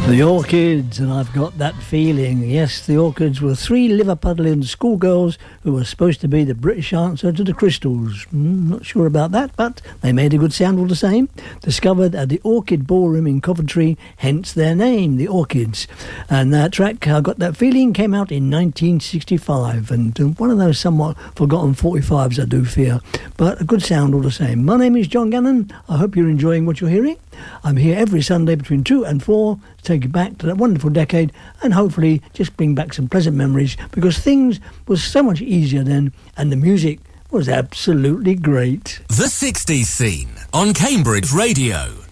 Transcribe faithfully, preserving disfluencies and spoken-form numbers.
The Orchids, and I've got that feeling. Yes, the Orchids were three Liverpudlian schoolgirls who were supposed to be the British answer to the Crystals. Mm, not sure about that, but they made a good sound all the same. Discovered at the Orchid Ballroom in Coventry, hence their name, the Orchids. And that track, I Got That Feeling, came out in nineteen sixty-five, and uh, one of those somewhat forgotten forty-fives, I do fear, but a good sound all the same. My name is John Gannon. I hope you're enjoying what you're hearing. I'm here every Sunday between two and four to take you back to that wonderful decade and hopefully just bring back some pleasant memories, because things were so much easier then and the music was absolutely great. The sixties Scene on Cambridge Radio.